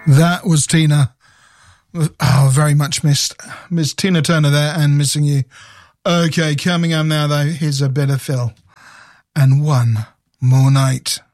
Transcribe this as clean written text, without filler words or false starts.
That was Tina. Oh, very much missed. Miss Tina Turner there and missing you. Okay, coming up now though, here's a bit of Phil. And One More Night.